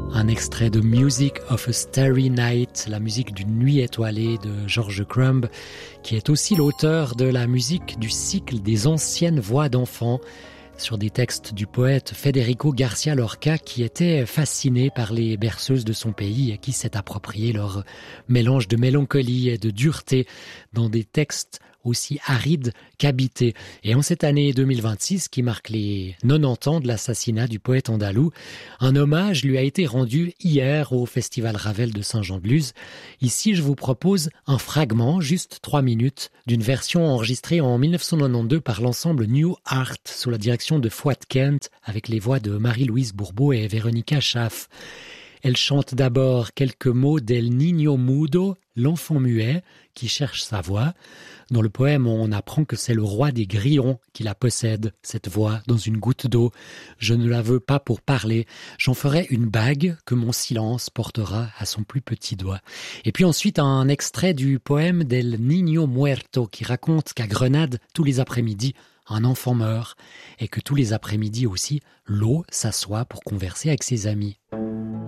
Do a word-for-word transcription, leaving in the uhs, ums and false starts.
Un extrait de Music of a Starry Night, la musique d'une nuit étoilée de George Crumb, qui est aussi l'auteur de la musique du cycle des anciennes voix d'enfants, sur des textes du poète Federico Garcia Lorca, qui était fasciné par les berceuses de son pays et qui s'est approprié leur mélange de mélancolie et de dureté dans des textes aussi aride qu'habité. Et en cette année deux mille vingt-six, qui marque les quatre-vingt-dix ans de l'assassinat du poète andalou, un hommage lui a été rendu hier au Festival Ravel de Saint-Jean-de-Luz. Ici, je vous propose un fragment, juste trois minutes, d'une version enregistrée en mille neuf cent quatre-vingt-douze par l'ensemble New Art, sous la direction de Fouad Kent, avec les voix de Marie-Louise Bourbeau et Véronica Schaff. Elle chante d'abord quelques mots d'El Niño Mudo, l'enfant muet, qui cherche sa voix. Dans le poème, on apprend que c'est le roi des grillons qui la possède, cette voix, dans une goutte d'eau. Je ne la veux pas pour parler, j'en ferai une bague que mon silence portera à son plus petit doigt. Et puis ensuite, un extrait du poème d'El Niño Muerto, qui raconte qu'à Grenade, tous les après-midi, un enfant meurt, et que tous les après-midi aussi, l'eau s'assoit pour converser avec ses amis.